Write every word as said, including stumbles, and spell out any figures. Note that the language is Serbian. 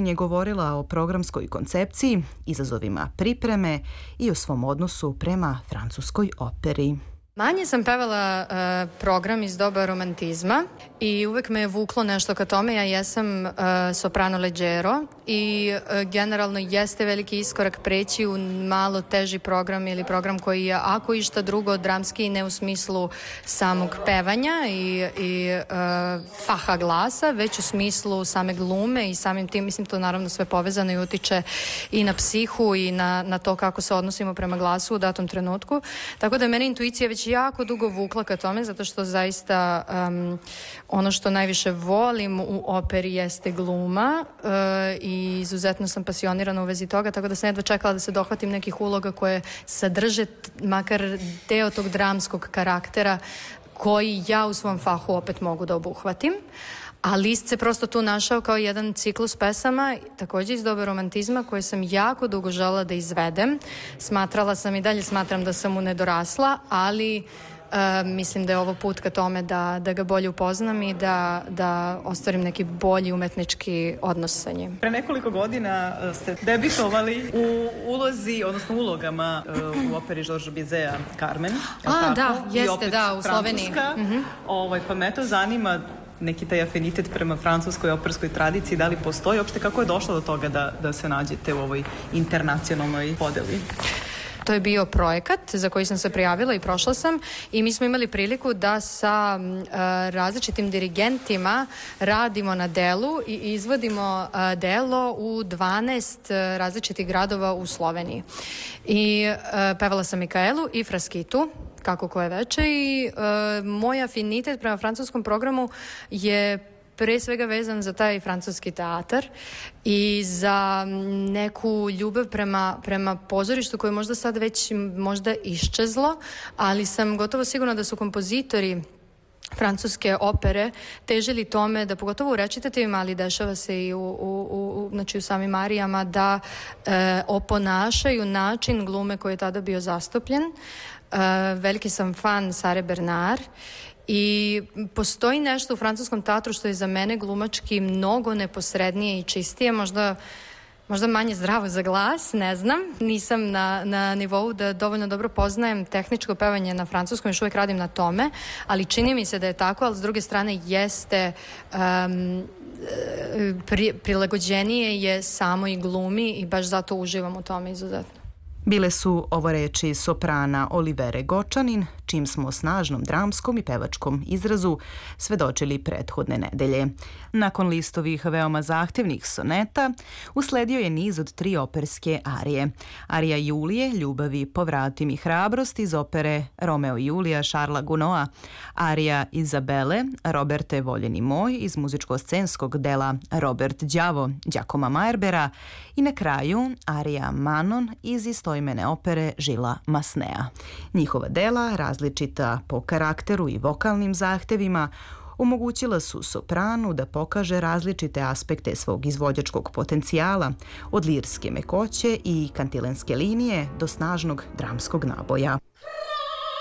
Gočanin je govorila o programskoj koncepciji, izazovima pripreme i o svom odnosu prema francuskoj operi. Manje sam pevala uh, program iz doba romantizma i uvek me je vuklo nešto ka tome. Ja jesam uh, soprano leggero i uh, generalno jeste veliki iskorak preći u malo teži program ili program koji je ako išta drugo dramski, ne u smislu samog pevanja i, i uh, faha glasa, već u smislu same glume i samim tim, mislim, to naravno sve povezano i utiče i na psihu i na, na to kako se odnosimo prema glasu u datom trenutku. Tako da je mene intuicija već jako dugo vukla ka tome, zato što zaista um, ono što najviše volim u operi jeste gluma uh, i izuzetno sam pasionirana u vezi toga, tako da sam jedva čekala da se dohvatim nekih uloga koje sadrže makar deo tog dramskog karaktera koji ja u svom fahu opet mogu da obuhvatim. A List se prosto tu našao kao jedan ciklus pesama, takođe iz doba romantizma, koje sam jako dugo želela da izvedem. Smatrala sam i dalje smatram da sam mu nedorasla, ali uh, mislim da je ovo put ka tome da, da ga bolje upoznam i da, da ostvarim neki bolji umetnički odnos sa njim. Pre nekoliko godina ste debitovali u ulozi, odnosno ulogama uh, u operi Žorža Bizea Carmen. A, tako? Da, jeste, da, u Sloveniji. Mm-hmm. Ovaj, pa me to zanima neki taj afinitet prema francuskoj operskoj tradiciji, da li postoji uopšte, kako je došlo do toga da, da se nađete u ovoj internacionalnoj podeli? To je bio projekat za koji sam se prijavila i prošla sam i mi smo imali priliku da sa uh, različitim dirigentima radimo na delu i izvodimo uh, delo u dvanaest uh, različitih gradova u Sloveniji. I uh, pevala sam Mikaelu i Fraskitu, kako koje veče, i uh, moj afinitet prema francuskom programu je pre svega vezan za taj francuski teatar i za neku ljubav prema, prema pozorištu koje možda sad već možda iščezlo, ali sam gotovo sigurna da su kompozitori francuske opere težili tome da, pogotovo u recitativima, ali dešava se i u, u, u, znači u samim arijama, da e, oponašaju način glume koji je tada bio zastupljen. E, veliki sam fan Sare Bernard i postoji nešto u francuskom teatru što je za mene glumački mnogo neposrednije i čistije, možda možda manje zdravo za glas, ne znam. Nisam na, na nivou da dovoljno dobro poznajem tehničko pevanje na francuskom, još uvijek radim na tome, ali čini mi se da je tako, ali s druge strane jeste um, pri, prilagođenije je samo i glumi i baš zato uživam u tome izuzetno. Bile su ovo reči soprana Olivere Gočanin, čim smo o snažnom dramskom i pevačkom izrazu svedočili prethodne nedelje. Nakon Listovih veoma zahtevnih soneta, usledio je niz od tri operske arije. Arija Julije, Ljubavi, povrati mi hrabrost iz opere Romeo i Julija Šarla Gunoa, arija Izabele, Roberte voljeni moj iz muzičko-scenskog dela Robert Đavo, Đakoma Majerbera i na kraju arija Manon iz istoimene opere Žila Masnea. Njihova dela, različita po karakteru i vokalnim zahtevima, omogućila su sopranu da pokaže različite aspekte svog izvođačkog potencijala, od lirske mekoće i kantilenske linije do snažnog dramskog naboja.